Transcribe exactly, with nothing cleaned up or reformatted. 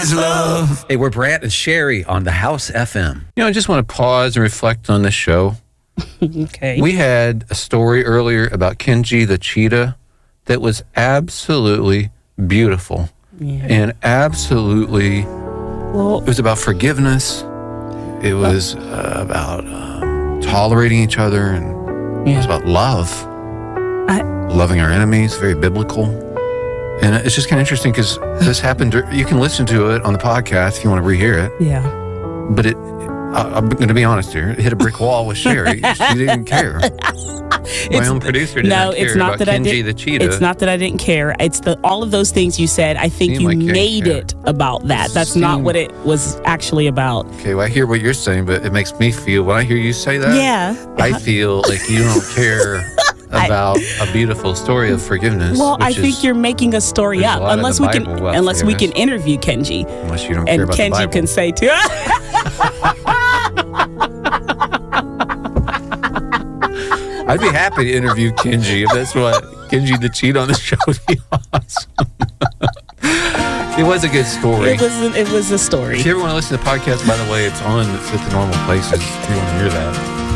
is love. Hey, we're Brant and Sherry on the House F M. You know, I just want to pause and reflect on this show. Okay. We had a story earlier about Kenji the cheetah that was absolutely beautiful. Yeah. And absolutely, Well, it was about forgiveness. It was uh, about um, tolerating each other, and it yeah. was about love. I, Loving our enemies, very biblical. And it's just kind of interesting because this happened. You can listen to it on the podcast if you want to rehear it. yeah. But it, I, I'm going to be honest here, it hit a brick wall with Sherry. She didn't care. My own producer did no, not care it's not about that I Kenji did, the cheetah. It's not that I didn't care. It's the all of those things you said. I think Seemed you like you made care. it about that. That's not Seemed- what it was actually about. Okay, well, I hear what you're saying, but it makes me feel, when I hear you say that, Yeah. I feel like you don't care about a beautiful story of forgiveness. Well, I which think is- you're making a story there's a up. lot in Unless the we can, Bible about unless we can forgiveness. interview Kenji, Unless you don't care and about the Kenji Bible. can say too. I'd be happy to interview Kenji if that's what Kenji the cheat on the show would be awesome. It was a good story. It was. It was a story. If you ever want to listen to the podcast, by the way, it's on. It's at the normal places if you want to hear that.